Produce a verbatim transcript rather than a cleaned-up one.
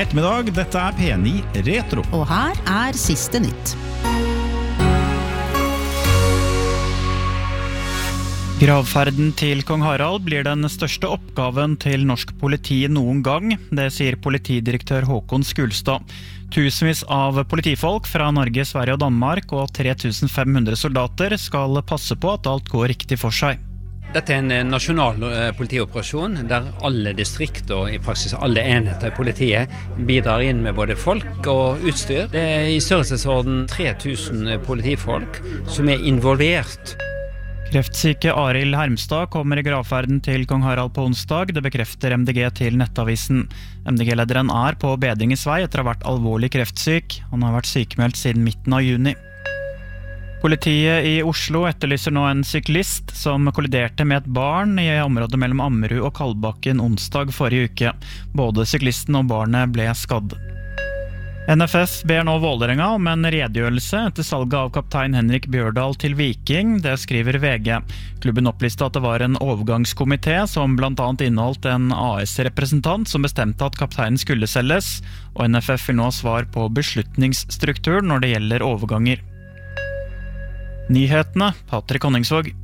ettermiddag, dette er P ni Retro. Og her er siste nytt. Gravferden til kong Harald blir den største oppgaven til norsk politi noen gang, det sier politidirektør Håkon Skulstad. Tusenvis av politifolk fra Norge, Sverige og Danmark og tre tusen fem hundre soldater skal passe på at alt går riktig for seg. Dette er en nasjonal politioperasjon der alle distrikter og i praksis alle enheter i politiet bidrar inn med både folk og utstyr. Det er i størrelsesorden tre tusen politifolk som er involvert. Kreftsyke Arild Hermstad kommer i gravferden til kong Harald på onsdag, det bekrefter M D G til Nettavisen. M D G-lederen er på bedringens vei etter å ha vært alvorlig kreftsyk. Han har vært sykemeldt siden midten av juni. Politiet i Oslo etterlyser nå en syklist som kolliderte med et barn i området mellom Ammerud og Kalbakken onsdag forrige uke. Både syklisten og barnet ble skadd. N F F ber nå Vålerenga om en redegjørelse etter salget av kaptein Henrik Bjørdal til Viking, det skriver V G. Klubben opplyste at det var en overgangskomité som blant annet inneholdt en A S-representant som bestemte at kapteinen skulle selges, og N F F vil nå ha svar på beslutningsstrukturen når det gjelder overganger. Nyhetene, Patrick Honningsvåg.